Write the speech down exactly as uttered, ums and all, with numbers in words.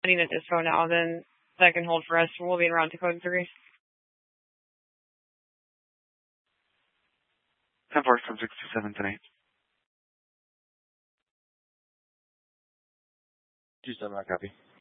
Heading at dispo now, then that can hold for us. We'll be in round to code three. ten four from sixty-seven tonight. two seven, I copy.